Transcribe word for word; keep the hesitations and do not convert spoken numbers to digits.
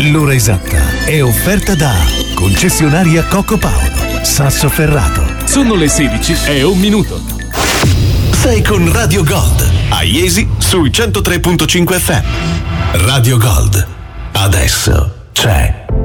L'ora esatta è offerta da concessionaria Coco Paolo, Sassoferrato. Sono le sedici e un minuto. Sei con Radio Gold, a Iesi sui centotré virgola cinque F M. Radio Gold, adesso c'è